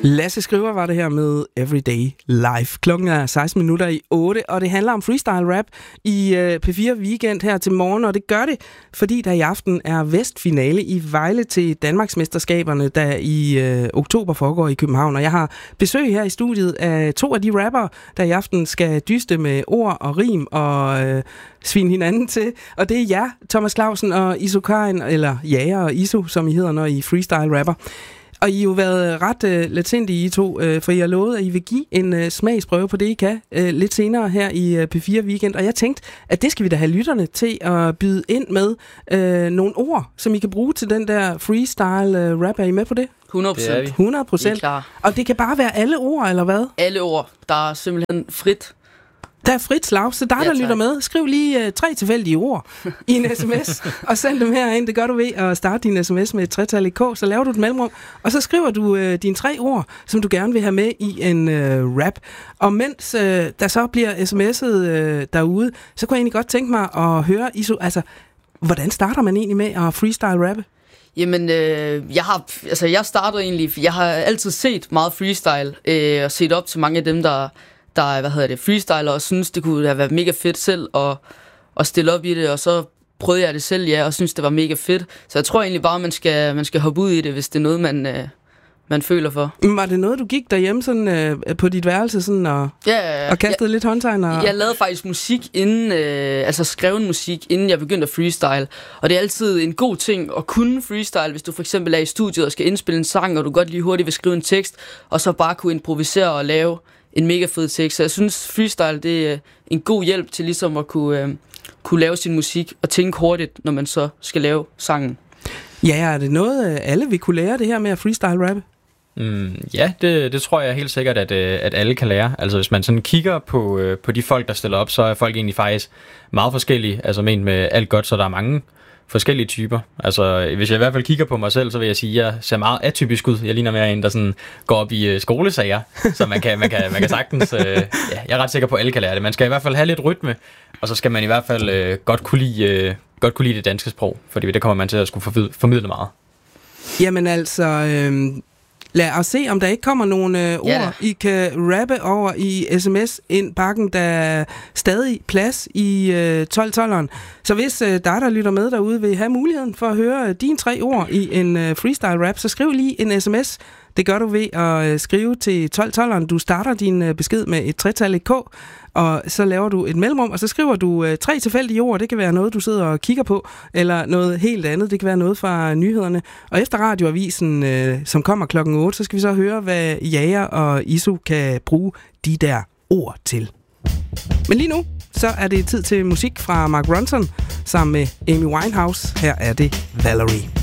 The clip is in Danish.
Lasse Skriver var det her med Everyday Life. Klokken er 8:16, og det handler om freestyle rap i P4 Weekend her til morgen, og det gør det, fordi der i aften er vestfinale i Vejle til Danmarksmesterskaberne, der i oktober foregår i København. Og jeg har besøg her i studiet af to af de rappere, der i aften skal dyste med ord og rim og svine hinanden til. Og det er jer, Thomas Clausen og Iso Karin, eller Jager og Iso, som I hedder, når I freestyle rapper. Og I har jo været ret latente, I to, for I har lovet, at I vil give en smagsprøve på det, I kan, lidt senere her i P4 Weekend. Og jeg tænkte, at det skal vi da have lytterne til at byde ind med nogle ord, som I kan bruge til den der freestyle rap. Er I med på det? 100%. 100%. Og det kan bare være alle ord, eller hvad? Alle ord. Der er simpelthen frit. Der er frit slag, så der lytter med. Skriv lige 3 tilfældige ord i en sms, og send dem herind. Det gør du ved at starte din sms med et 3-tal i K, så laver du et mellemrum, og så skriver du dine 3 ord, som du gerne vil have med i en rap. Og mens der så bliver sms'et derude, så kunne jeg egentlig godt tænke mig at høre, Iso, altså, hvordan starter man egentlig med at freestyle rappe? Jamen, jeg startede egentlig, jeg har altid set meget freestyle, og set op til mange af dem, der freestyler, og synes, det kunne have været mega fedt selv at stille op i det, og så prøvede jeg det selv, og synes, det var mega fedt. Så jeg tror egentlig bare, man skal hoppe ud i det, hvis det er noget, man føler for. Var det noget, du gik derhjemme sådan, på dit værelse sådan, og kastede lidt håndtegn? Jeg lavede faktisk musik inden, skreven musik, inden jeg begyndte at freestyle. Og det er altid en god ting at kunne freestyle, hvis du for eksempel er i studiet og skal indspille en sang, og du godt lige hurtigt vil skrive en tekst, og så bare kunne improvisere og lave en mega fed tekst. Så jeg synes, freestyle, det er en god hjælp til ligesom at kunne lave sin musik og tænke hurtigt, når man så skal lave sangen. Ja, er det noget, alle vil kunne lære, det her med at freestyle rappe? Ja, det tror jeg helt sikkert, at alle kan lære. Altså hvis man sådan kigger på de folk, der stiller op, så er folk egentlig faktisk meget forskellige. Altså ment med alt godt, så der er mange forskellige typer. Altså, hvis jeg i hvert fald kigger på mig selv, så vil jeg sige, at jeg ser meget atypisk ud. Jeg ligner mere en, der sådan går op i skolesager, så man kan sagtens... jeg er ret sikker på, at alle kan lære det. Man skal i hvert fald have lidt rytme, og så skal man i hvert fald godt kunne lide det danske sprog, fordi det kommer man til at skulle formidle meget. Jamen altså... Lad os se, om der ikke kommer nogle ord, I kan rappe over i sms-indbakken. Der er stadig plads i 12-12'eren. Så hvis der lytter med derude, vil have muligheden for at høre dine 3 ord i en freestyle rap, så skriv lige en sms. Det gør du ved at skrive til 12-12'eren. Du starter din besked med et 3-tal i K, og så laver du et mellemrum, og så skriver du 3 tilfældige ord. Det kan være noget, du sidder og kigger på, eller noget helt andet. Det kan være noget fra nyhederne. Og efter radioavisen, som kommer klokken 8, så skal vi så høre, hvad Jager og Iso kan bruge de der ord til. Men lige nu, så er det tid til musik fra Mark Ronson sammen med Amy Winehouse. Her er det Valerie.